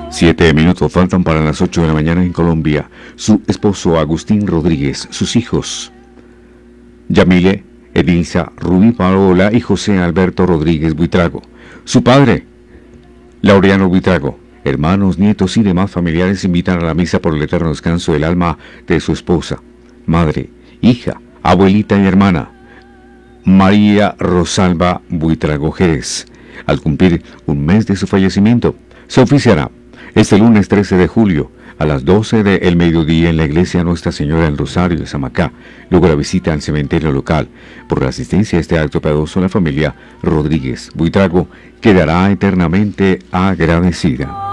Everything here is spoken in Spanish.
7 minutos faltan para las 8 de la mañana en Colombia. Su esposo Agustín Rodríguez, sus hijos Yamile, Edilza, Rubí Paola y José Alberto Rodríguez Buitrago. Su padre, Laureano Buitrago. Hermanos, nietos y demás familiares invitan a la misa por el eterno descanso del alma de su esposa, madre, hija, abuelita y hermana, María Rosalba Buitrago Jerez. Al cumplir un mes de su fallecimiento, se oficiará este lunes 13 de julio a las 12 del mediodía en la iglesia Nuestra Señora del Rosario de Samacá. Luego la visita al cementerio local. Por la asistencia a este acto piadoso, la familia Rodríguez Buitrago quedará eternamente agradecida.